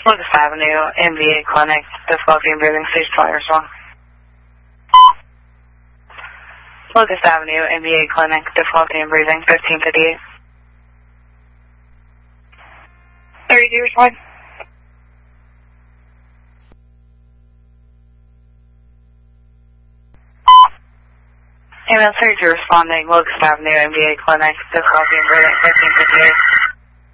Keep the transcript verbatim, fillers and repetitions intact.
Locust Avenue, M B A Clinic, difficulty in breathing, stage twenty response. Locust Avenue, M B A Clinic, difficulty in breathing, fifteen fifty-eight. thirty-two respond. Ambulance thirty-two responding, Locust Avenue, M B A Clinic, difficulty in breathing, fifteen fifty-eight.